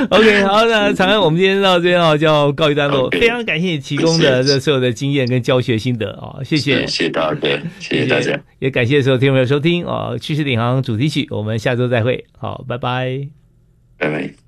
OK， 好，那长安我们今天到这边就要告一段落。非常感谢你提供的这所有的经验跟教学心得谢谢。 谢谢大哥，谢谢大家， 也感谢所有听众朋友收听趋势领航主题曲，我们下周再会。好，拜拜， 拜拜。